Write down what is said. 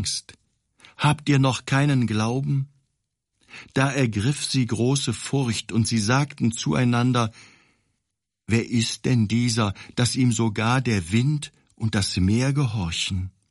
Angst? Habt ihr noch keinen Glauben?« Da ergriff sie große Furcht, und sie sagten zueinander: »Wer ist denn dieser, dass ihm sogar der Wind und das Meer gehorchen?«